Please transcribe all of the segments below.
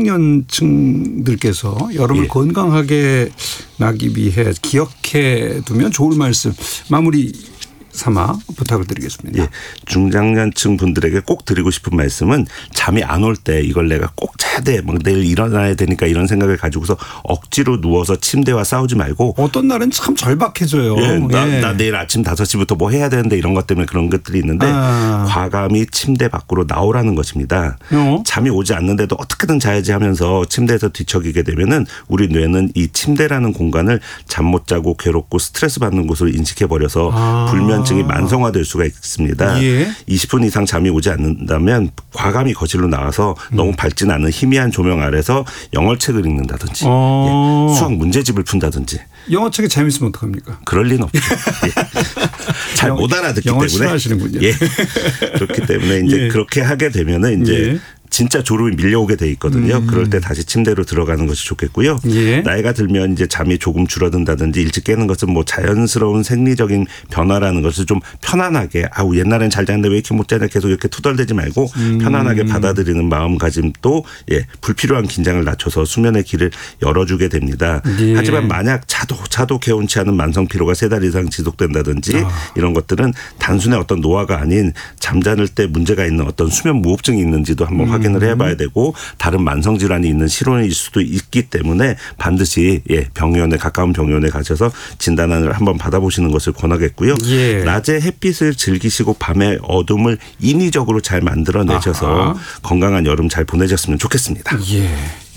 중장년층들께서 여름을 예. 건강하게 나기 위해 기억해 두면 좋을 말씀 마무리 삼아 부탁을 드리겠습니다. 예, 중장년층 분들에게 꼭 드리고 싶은 말씀은 잠이 안 올 때 이걸 내가 꼭 자야 돼. 막 내일 일어나야 되니까 이런 생각을 가지고서 억지로 누워서 침대와 싸우지 말고 어떤 날은 참 절박해져요. 예, 나 내일 아침 5시부터 뭐 해야 되는데 이런 것 때문에 그런 것들이 있는데 과감히 침대 밖으로 나오라는 것입니다. 잠이 오지 않는데도 어떻게든 자야지 하면서 침대에서 뒤척이게 되면은 우리 뇌는 이 침대라는 공간을 잠 못 자고 괴롭고 스트레스 받는 곳으로 인식해버려서 불면증이 만성화될 수가 있습니다. 예. 20분 이상 잠이 오지 않는다면 과감히 거실로 나와서 너무 밝진 않은 희미한 조명 아래서 영어책을 읽는다든지 예, 수학 문제집을 푼다든지. 영어책이 재밌으면 어떡합니까? 그럴 리는 없죠. 예. 잘 못 알아듣기 영어 때문에. 싫어하시는군요. 예. 그렇기 때문에 이제 예. 그렇게 하게 되면은 이제 예. 진짜 졸음이 밀려오게 돼 있거든요. 그럴 때 다시 침대로 들어가는 것이 좋겠고요. 예. 나이가 들면 이제 잠이 조금 줄어든다든지 일찍 깨는 것은 뭐 자연스러운 생리적인 변화라는 것을 좀 편안하게 옛날엔 잘 자는데 왜 이렇게 못 자냐 계속 이렇게 투덜대지 말고 편안하게 받아들이는 마음가짐도 예, 불필요한 긴장을 낮춰서 수면의 길을 열어주게 됩니다. 예. 하지만 만약 자도 개운치 않은 만성 피로가 3달 이상 지속된다든지 이런 것들은 단순히 어떤 노화가 아닌 잠자는 때 문제가 있는 어떤 수면 무호흡증이 있는지도 한번 확인을 해봐야 되고 다른 만성 질환이 있는 실온일 수도 있기 때문에 반드시 병원에 가까운 병원에 가셔서 진단을 한번 받아보시는 것을 권하겠고요. 예. 낮에 햇빛을 즐기시고 밤에 어둠을 인위적으로 잘 만들어내셔서 건강한 여름 잘 보내셨으면 좋겠습니다. 예.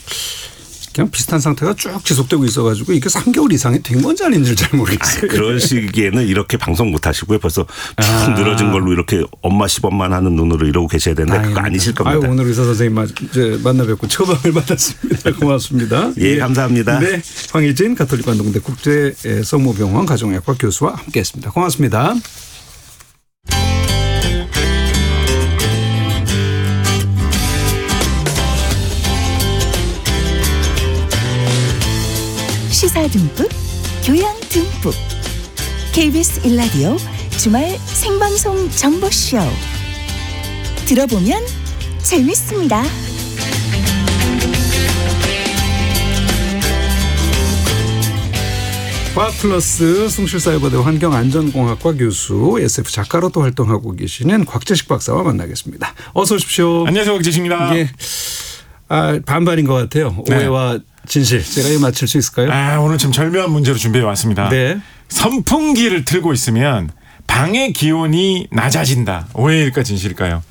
그냥 비슷한 상태가 쭉 지속되고 있어가지고 이게 3개월 이상이 된 건지 아닌지 잘 모르겠어요. 그러시기에는 이렇게 방송 못 하시고요. 벌써 쭉 늘어진 걸로 이렇게 엄마 시범만 하는 눈으로 이러고 계셔야 되는데 그거 아니실 겁니다. 오늘 의사 선생님 이제 만나 뵙고 처방을 받았습니다. 고맙습니다. 예, 감사합니다. 네, 황희진 가톨릭 관동대 국제성모병원 가정의학과 교수와 함께했습니다. 고맙습니다. 시사 듬뿍, 교양 듬뿍. KBS 1라디오 주말 생방송 정보쇼. 들어보면 재밌습니다. 과학플러스 숭실사이버대 환경안전공학과 교수 SF 작가로 또 활동하고 계시는 곽재식 박사와 만나겠습니다. 어서 오십시오. 안녕하세요. 곽재식입니다. 예. 반반인 것 같아요. 네. 오해와 진실. 제가 이거 맞힐 수 있을까요? 오늘 좀 절묘한 문제로 준비해 왔습니다. 네. 선풍기를 틀고 있으면 방의 기온이 낮아진다. 오해일까 진실일까요?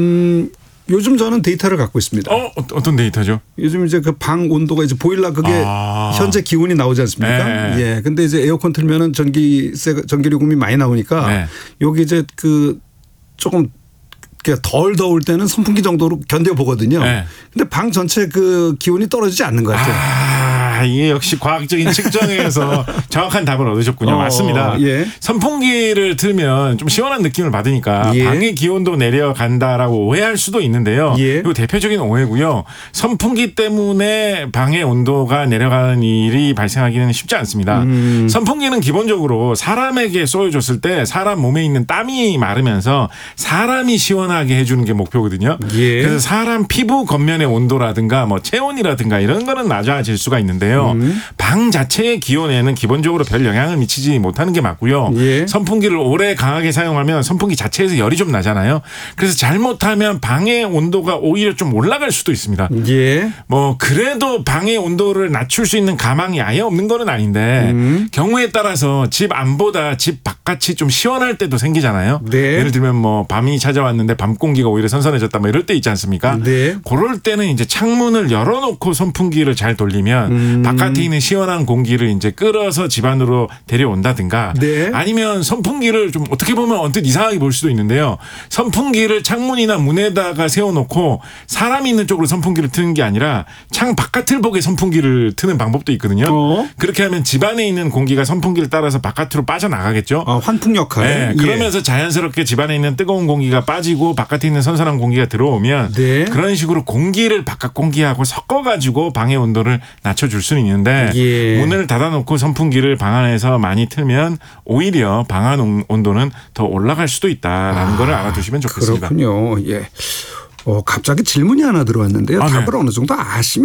요즘 저는 데이터를 갖고 있습니다. 어떤 데이터죠? 요즘 이제 그 방 온도가 이제 보일러 그게 현재 기온이 나오지 않습니까? 네. 예. 근데 이제 에어컨 틀면은 전기요금이 많이 나오니까 네. 여기 이제 그 조금 덜 더울 때는 선풍기 정도로 견뎌 보거든요. 네. 근데 방 전체 그 기온이 떨어지지 않는 것 같아요. 이게 역시 과학적인 측정에서 정확한 답을 얻으셨군요. 맞습니다. 예. 선풍기를 틀면 좀 시원한 느낌을 받으니까 예. 방의 기온도 내려간다라고 오해할 수도 있는데요. 예. 이거 대표적인 오해고요. 선풍기 때문에 방의 온도가 내려가는 일이 발생하기는 쉽지 않습니다. 선풍기는 기본적으로 사람에게 쏘여줬을 때 사람 몸에 있는 땀이 마르면서 사람이 시원하게 해주는 게 목표거든요. 예. 그래서 사람 피부 겉면의 온도라든가 뭐 체온이라든가 이런 거는 낮아질 수가 있는데 방 자체의 기온에는 기본적으로 별 영향을 미치지 못하는 게 맞고요. 예. 선풍기를 오래 강하게 사용하면 선풍기 자체에서 열이 좀 나잖아요. 그래서 잘못하면 방의 온도가 오히려 좀 올라갈 수도 있습니다. 예. 뭐 그래도 방의 온도를 낮출 수 있는 가망이 아예 없는 건 아닌데 경우에 따라서 집 안보다 집 바깥이 좀 시원할 때도 생기잖아요. 네. 예를 들면 뭐 밤이 찾아왔는데 밤 공기가 오히려 선선해졌다 뭐 이럴 때 있지 않습니까? 네. 그럴 때는 이제 창문을 열어놓고 선풍기를 잘 돌리면 바깥에 있는 시원한 공기를 이제 끌어서 집 안으로 데려온다든가 네. 아니면 선풍기를 좀 어떻게 보면 언뜻 이상하게 볼 수도 있는데요. 선풍기를 창문이나 문에다가 세워놓고 사람이 있는 쪽으로 선풍기를 트는 게 아니라 창 바깥을 보게 선풍기를 트는 방법도 있거든요. 그렇게 하면 집 안에 있는 공기가 선풍기를 따라서 바깥으로 빠져나가겠죠. 환풍 역할. 네, 그러면서 자연스럽게 집 안에 있는 뜨거운 공기가 빠지고 바깥에 있는 선선한 공기가 들어오면 네. 그런 식으로 공기를 바깥 공기하고 섞어가지고 방의 온도를 낮춰줄 수는 있는데 예. 문을 닫아놓고 선풍기를 방 안에서 많이 틀면 오히려 방 안 온도는 더 올라갈 수도 있다라는 걸 알아두시면 좋겠습니다. 그렇군요. 예. 갑자기 질문이 하나 들어왔는데요. 네. 답을 어느 정도 아시면